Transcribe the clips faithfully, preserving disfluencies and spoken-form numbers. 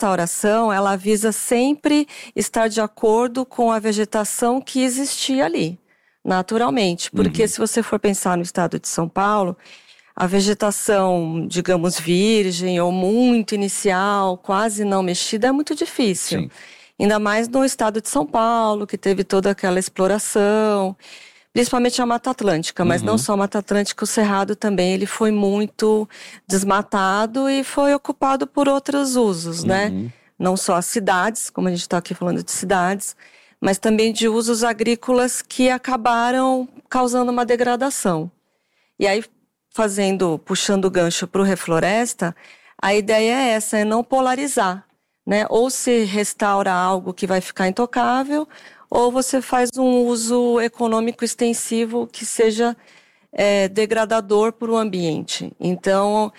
restauração, ela visa sempre estar de acordo com a vegetação que existia ali, naturalmente. Porque uhum. se você for pensar no estado de São Paulo, a vegetação, digamos, virgem ou muito inicial, quase não mexida, é muito difícil. Sim. Ainda mais no estado de São Paulo, que teve toda aquela exploração, principalmente a Mata Atlântica, mas uhum. não só a Mata Atlântica, o Cerrado também, ele foi muito desmatado e foi ocupado por outros usos, uhum. né? Não só as cidades, como a gente está aqui falando de cidades, mas também de usos agrícolas que acabaram causando uma degradação. E aí, fazendo, puxando o gancho para o Refloresta, a ideia é essa, é não polarizar, né? Ou se restaura algo que vai ficar intocável, ou você faz um uso econômico extensivo que seja é, degradador para o ambiente. Então,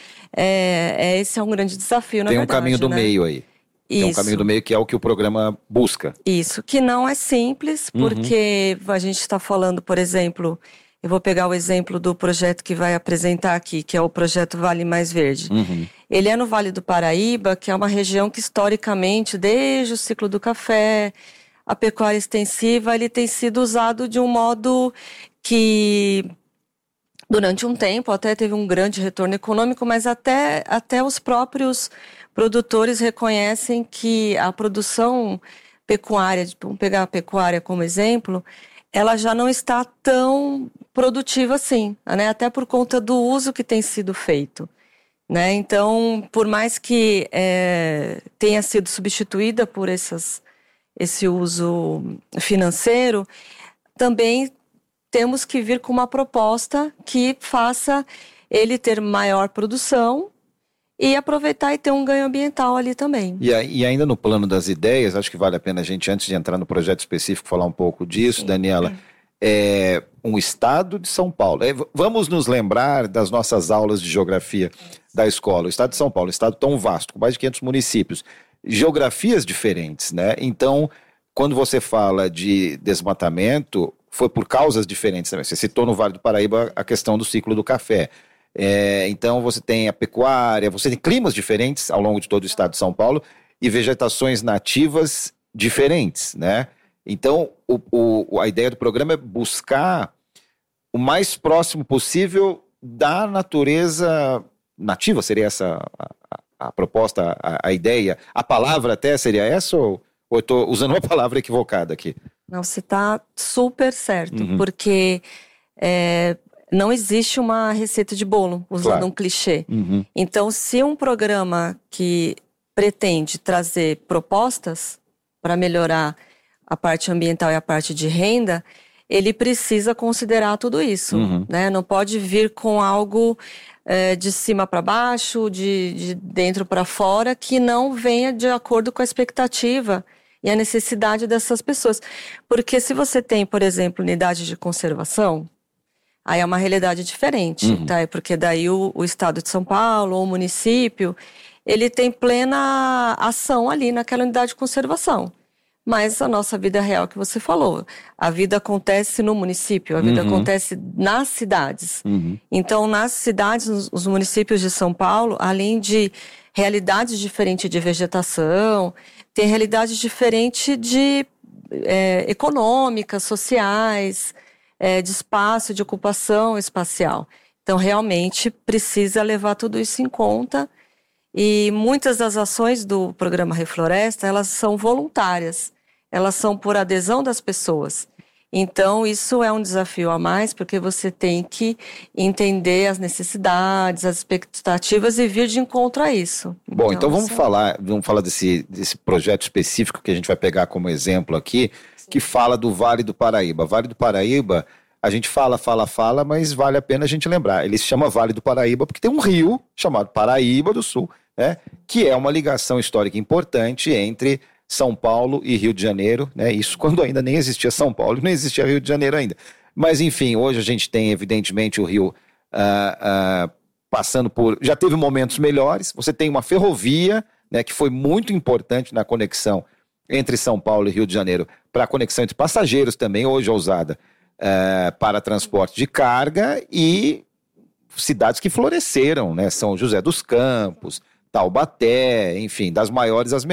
é, é, esse é um grande desafio, na Tem verdade. Tem um caminho do né? meio aí. Isso. Tem um caminho do meio que é o que o programa busca. Isso, que não é simples, porque uhum. a gente está falando, por exemplo... Eu vou pegar o exemplo do projeto que vai apresentar aqui, que é o projeto Vale Mais Verde. Uhum. Ele é no Vale do Paraíba, que é uma região que historicamente, desde o ciclo do café, a pecuária extensiva, ele tem sido usado de um modo que, durante um tempo, até teve um grande retorno econômico, mas até, até os próprios produtores reconhecem que a produção pecuária, vamos pegar a pecuária como exemplo, ela já não está tão produtiva assim, né? Até por conta do uso que tem sido feito, né? Então, por mais que é, tenha sido substituída por essas, esse uso financeiro, também temos que vir com uma proposta que faça ele ter maior produção e aproveitar e ter um ganho ambiental ali também. E, e ainda no plano das ideias, acho que vale a pena a gente, antes de entrar no projeto específico, falar um pouco disso, Sim. Daniela, é um estado de São Paulo. É, vamos nos lembrar das nossas aulas de geografia da escola. O estado de São Paulo, um estado tão vasto, com mais de quinhentos municípios, geografias diferentes, né? Então, quando você fala de desmatamento, foi por causas diferentes também. Você citou no Vale do Paraíba a questão do ciclo do café. É, então você tem a pecuária, você tem climas diferentes ao longo de todo o estado de São Paulo e vegetações nativas diferentes, né? Então o, o, a ideia do programa é buscar o mais próximo possível da natureza nativa, seria essa a, a, a proposta, a, a ideia, a palavra até seria essa ou, ou eu estou usando uma palavra equivocada aqui? Não, você está super certo, uhum. porque é, não existe uma receita de bolo, usando claro. um clichê. Uhum. Então, se um programa que pretende trazer propostas para melhorar a parte ambiental e a parte de renda, ele precisa considerar tudo isso. Uhum. Né? Não pode vir com algo é, de cima para baixo, de, de dentro para fora, que não venha de acordo com a expectativa e a necessidade dessas pessoas. Porque se você tem, por exemplo, unidade de conservação, aí é uma realidade diferente, uhum. tá? Porque daí o, o estado de São Paulo, ou o município, ele tem plena ação ali naquela unidade de conservação. Mas a nossa vida real que você falou, a vida acontece no município, a vida uhum. acontece nas cidades. Uhum. Então, nas cidades, nos, os municípios de São Paulo, além de realidades diferentes de vegetação, tem realidades diferentes de é, econômicas, sociais, é, de espaço, de ocupação espacial. Então, realmente, precisa levar tudo isso em conta. E muitas das ações do programa Refloresta, elas são voluntárias, elas são por adesão das pessoas. Então, isso é um desafio a mais, porque você tem que entender as necessidades, as expectativas e vir de encontro a isso. Bom, então, então vamos isso... falar, vamos falar desse, desse projeto específico que a gente vai pegar como exemplo aqui, Sim. que fala do Vale do Paraíba. Vale do Paraíba, a gente fala, fala, fala, mas vale a pena a gente lembrar. Ele se chama Vale do Paraíba porque tem um rio chamado Paraíba do Sul, né, que é uma ligação histórica importante entre São Paulo e Rio de Janeiro, né, isso quando ainda nem existia São Paulo e nem existia Rio de Janeiro ainda. Mas enfim, hoje a gente tem evidentemente o rio uh, uh, passando por... Já teve momentos melhores, você tem uma ferrovia, né, que foi muito importante na conexão entre São Paulo e Rio de Janeiro, para a conexão entre passageiros também, hoje é usada uh, para transporte de carga e cidades que floresceram, né, São José dos Campos, Taubaté, enfim, das maiores às menores.